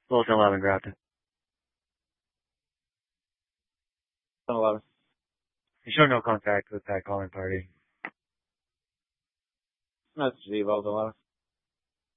Fulton 11, Grafton. 11. You show no contact with that calling party. That's G, Fulton 11.